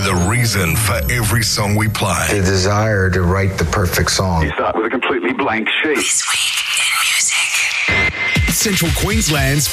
the reason for every song we play. The desire to write the perfect song. You start with a completely blank sheet. This week in music. Central Queensland's